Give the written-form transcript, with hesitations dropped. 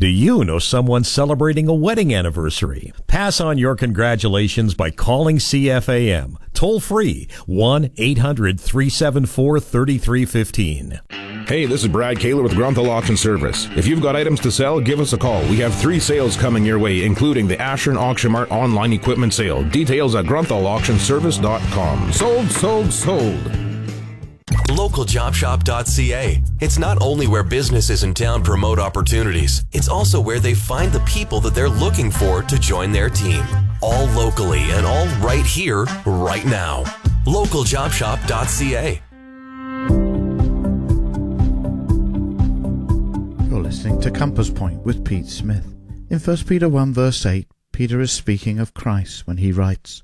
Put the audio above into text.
Do you know someone celebrating a wedding anniversary? Pass on your congratulations by calling CFAM. Toll free 1-800-374-3315. Hey, this is Brad Kaler with Grunthal Auction Service. If you've got items to sell, give us a call. We have 3 sales coming your way, including the Ashern Auction Mart online equipment sale. Details at grunthauauctionservice.com. Sold, sold, sold. LocalJobShop.ca. It's not only where businesses in town promote opportunities, it's also where they find the people that they're looking for to join their team. All locally and all right here, right now. LocalJobShop.ca. You're listening to Compass Point with Pete Smith. In 1 Peter 1 verse 8, Peter is speaking of Christ when he writes,